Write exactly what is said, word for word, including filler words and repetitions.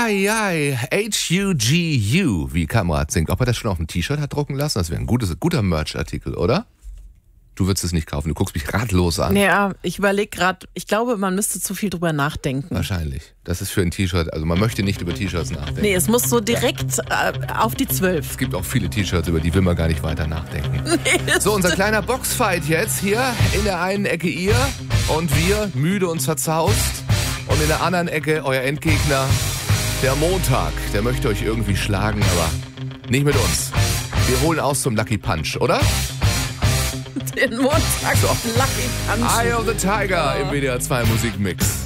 Eieiei, H U G U, wie Kamrat singt. Ob er das schon auf dem T-Shirt hat drucken lassen? Das wäre ein gutes, guter Merch-Artikel, oder? Du würdest es nicht kaufen, du guckst mich ratlos an. Ja, ich überlege gerade, ich glaube, man müsste zu viel drüber nachdenken. Wahrscheinlich. Das ist für ein T-Shirt, also man möchte nicht über T-Shirts nachdenken. Nee, es muss so direkt äh, auf die zwölf. Es gibt auch viele T-Shirts, über die will man gar nicht weiter nachdenken. Nee, so, unser kleiner Boxfight jetzt hier. In der einen Ecke ihr und wir, müde und zerzaust. Und in der anderen Ecke euer Endgegner, der Montag. Der möchte euch irgendwie schlagen, aber nicht mit uns. Wir holen aus zum Lucky Punch, oder? Den Montag So. Lucky Punch. Eye of the Tiger im W D R zwei Musikmix.